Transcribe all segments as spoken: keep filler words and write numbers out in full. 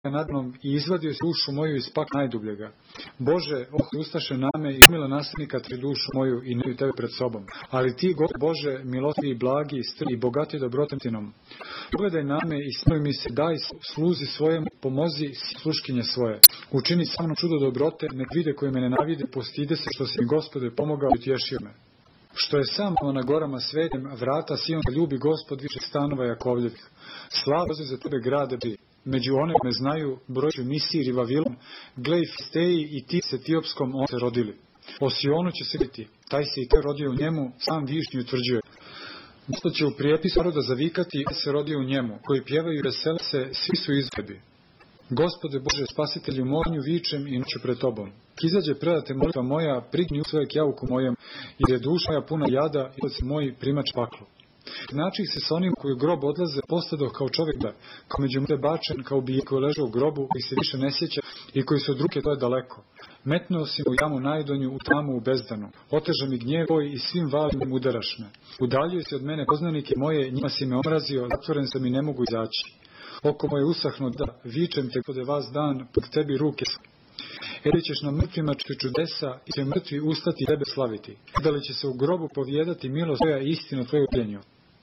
nad mnom i izvadio si dušu moju iz pakla najdubljega. Bože, oh, ustaše name i umila nasljednika tri dušu moju i neju tebe pred sobom. Ali ti, Gospod Bože, milostivi i blagi i strpljivi i bogati dobrotom tinom. Pogledaj na me i smiluj mi se, daj sluzi svojem, pomozi sluškinje svoje. Učini sa mnom čudo dobrote, nek vide koji me nenavide, postide se što si mi, Gospode, pomogao i utješio me. Što je sam na gorama svetem, vrata Sionska ljubi Gospod više stanova Jakovljevih. Slava za tebe grade bi. Među one me znaju, broju Misir i Vavilon, glej Fisteji i ti s Etiopskom on se rodili. O Sionu će se biti, taj se i te rodio u njemu, sam višnji utvrđuje. Gospod će u prijepis naroda zavikati, se rodio u njemu, koji pjevaju i vesele se, svi su izglebi. Gospode Bože, spasitelju moranju vičem i noću pred tobom. Izađe predate molitva moja, prigni u svoje kjauku mojem, jer je duša moja puna jada i od se moji primač paklu. Znači se sa onim koji u grob odlaze, postadoh kao čovjek da, kao među mrtve bačen, kao ubije koji leže u grobu, koji se više ne sjeća i koji su od ruke to je daleko. Metnuo si u jamu najdonju, u tamu u bezdanu. Oteža mi gnjev tvoj i svim valim udaraš me. Udaljuje se od mene poznanike moje, njima si me omrazio, zatvoren sam i ne mogu izaći. Oko moje usahnu da, vičem te kod vas dan, pod tebi ruke. Jer ćeš na mrtvima čuti čudesa i će mrtvi ustati tebe slaviti. Da li će se u grobu povijedati milost tvoja i istinu tvoju pljenju?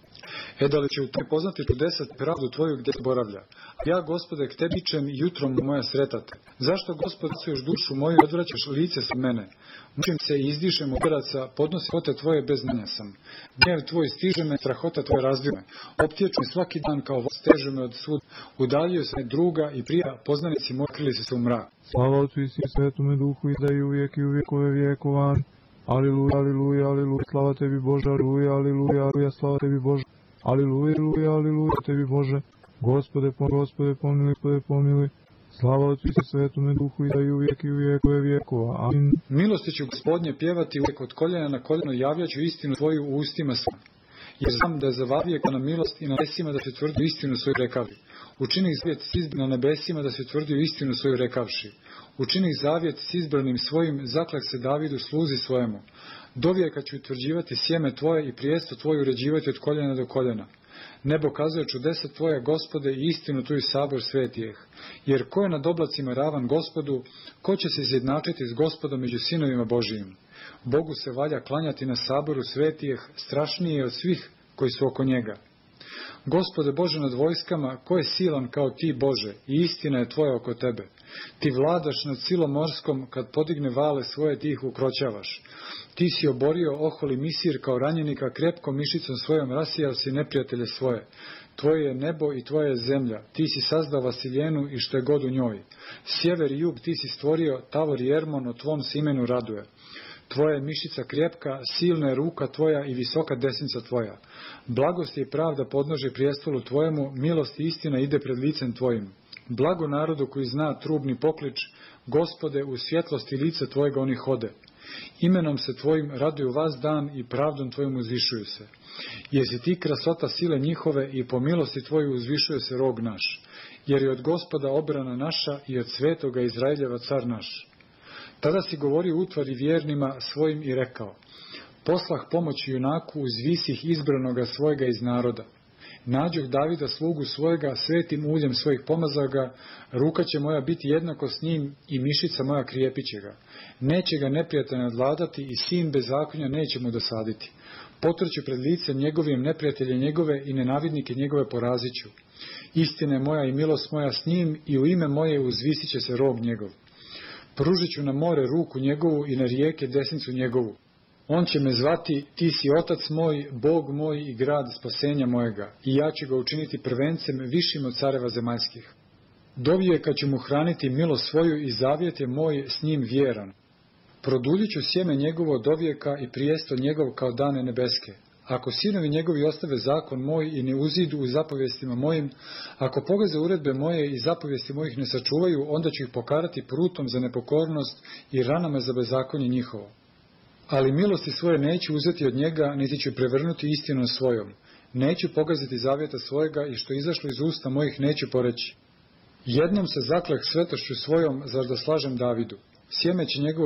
E da li će u tome poznati čudesa pravdu tvoju gdje se boravlja? Ja, Gospode, k tebi čem i jutrom moja sretate. Zašto, Gospod, suješ dušu moju i odvraćaš lice sa mene? Mučim se i izdišem od udaraca, podnosi pote tvoje bez znanja sam. Gnjev tvoj stiže me, strahota tvoje razbiju me. Optječu me svaki dan kao voz, stežu me od svud. Udaljio se me druga i prija, poznanici moji krili se u mrak. Slava Otcu i Sinu Svetome Duhu i da i uvijek i u vjekove vjekovan. Aliluja, aliluja, aliluja, slava tebi Bože, aliluja, aliluja, aliluja, slava tebi Bože. Aliluja, aliluja, aliluja, tebi Bože. Gospode, pomili, Gospode, pomili, Gospode, pomili. Slava Otcu i Svetome Duhu i da i uvijek i u vjekove vjekova. Amin. Milosti ću, Gospodnje, pjevati uvijek od koljena na koljeno, javljaću istinu tvoju u ustima svojim. Jer znam da je za vavijek na milost i na nebesima da se tvrdi istinu svoju rekavši. Učini zavjet s izbranim na nebesima da se tvrdi istinu svoju rekavši. Učini zavjet s izbranim svojim, zaklak se Davidu sluzi svojemu. Dovijeka ću utvrđivati sjeme tvoje i prijesto tvoju uređivati od koljena do koljena. Nebo kazuje čudesa tvoja, Gospode, i istinu tu i sabor svetijeh. Jer ko je nad oblacima ravan Gospodu, ko će se izjednačiti s Gospodom među sinovima Božijim? Bogu se valja klanjati na saboru svetijeh, strašnije je od svih koji su oko njega. Gospode Bože nad vojskama, ko je silan kao ti, Bože, i istina je tvoja oko tebe. Ti vladaš nad silom morskom, kad podigne vale svoje ti ih ukroćavaš. Ti si oborio oholi Misir kao ranjenika, krepkom mišicom svojom rasijao si neprijatelje svoje. Tvoje je nebo i tvoja je zemlja, ti si sazdao Vasiljenu i što je god u njoj. Sjever i jug ti si stvorio, Tavor i Ermon o tvom se imenu raduje. Tvoja je mišica krepka, silna je ruka tvoja i visoka desnica tvoja. Blagost i pravda podnože prijestolu tvojemu, milost i istina ide pred licem tvojim. Blago narodu koji zna trubni poklič, Gospode, u svjetlosti lica tvojega oni hode. Imenom se tvojim raduju vas dan i pravdom tvojim uzvišuju se. Jesi ti krasota sile njihove i po milosti tvoju uzvišuje se rog naš. Jer je od Gospoda obrana naša i od svetoga Izraeljeva car naš. Tada si govorio utvari vjernima svojim i rekao: poslah pomoći junaku, uzvisih izbranoga svojega iz naroda. Nađoh Davida slugu svojega, svetim uljem svojih pomazaga, ruka će moja biti jednako s njim i mišica moja krijepit će ga. Neće ga neprijatelj nadvladati i sin bezakonja neće mu dosaditi. Potrću pred licem njegovim neprijatelje njegove i nenavidnike njegove poraziću. Istina je moja i milost moja s njim i u ime moje uzvisit će se rog njegov. Pružit ću na more ruku njegovu i na rijeke desnicu njegovu. On će me zvati, ti si otac moj, Bog moj i grad spasenja mojega, i ja ću ga učiniti prvencem višim od careva zemaljskih. Dovijeka ću mu hraniti milost svoju i zavjet je moj s njim vjeran. Produljit ću sjeme njegovo dovijeka i prijesto njegov kao dane nebeske. Ako sinovi njegovi ostave zakon moj i ne uzidu u zapovjestima mojim, ako pogaze uredbe moje i zapovjesti mojih ne sačuvaju, onda ću ih pokarati prutom za nepokornost i ranama za bezakonje njihovo. Ali milosti svoje neću uzeti od njega, niti ću prevrnuti istinom svojom. Neću pogaziti zavjeta svojega i što izašlo iz usta mojih neću poreći. Jednom se zakleh svetošću svojom, zar da slažem Davidu. Sjeme će njegovo